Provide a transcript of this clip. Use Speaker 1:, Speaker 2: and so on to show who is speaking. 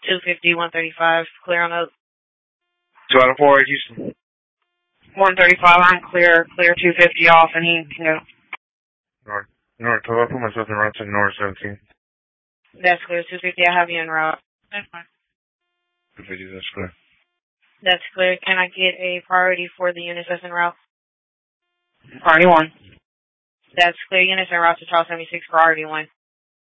Speaker 1: 250, 135, clear on Oak.
Speaker 2: 2 out of 4, Houston.
Speaker 1: 135, I'm clear. Clear 250 off, and he can go.
Speaker 2: North 12, I put myself in route to North 17.
Speaker 1: That's clear. 250, I have you en route. That's fine.
Speaker 2: 250, that's clear.
Speaker 1: That's clear. Can I get a priority for the units that's en route? Priority 1. That's clear. Units en route to Charles 76, priority 1.